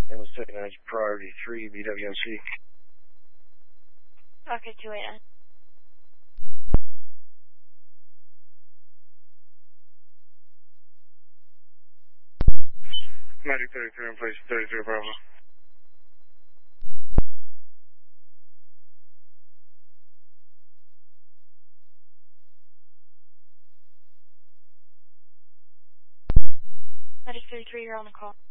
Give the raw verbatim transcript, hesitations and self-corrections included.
and was taken as priority three B W M C. Okay, two eight nine. Medic thirty-three in place, thirty-three Bravo. Medic thirty-three, you're on the call.